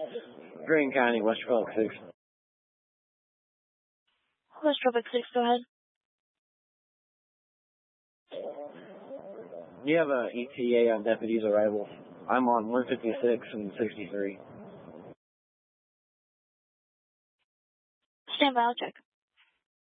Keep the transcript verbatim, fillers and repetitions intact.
Greene County, West Republic six. West Republic six, go ahead. You have a E T A on deputy's arrival. I'm on one fifty-six and sixty-three. Stand by, I'll check.